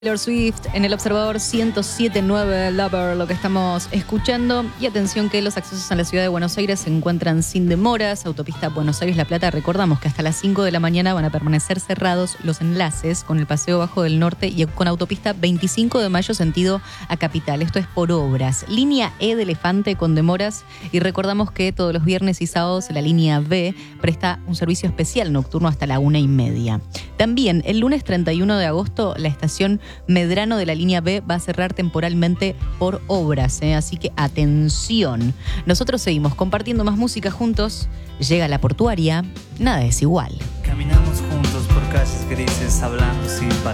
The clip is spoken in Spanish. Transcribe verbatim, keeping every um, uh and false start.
Taylor Swift en el Observador ciento siete punto nueve Lover, lo que estamos escuchando. Y atención que los accesos a la ciudad de Buenos Aires se encuentran sin demoras. Autopista Buenos Aires-La Plata, recordamos que hasta las cinco de la mañana van a permanecer cerrados los enlaces con el Paseo Bajo del Norte y con autopista veinticinco de mayo sentido a Capital. Esto es por obras. Línea E de Elefante con demoras, y recordamos que todos los viernes y sábados la línea B presta un servicio especial nocturno hasta la una y media. También el lunes treinta y uno de agosto la estación Medrano de la línea B va a cerrar temporalmente por obras, ¿eh? Así que atención. Nosotros seguimos compartiendo más música juntos. Llega La Portuaria, nada es igual. Caminamos juntos por calles grises, hablando sin parar.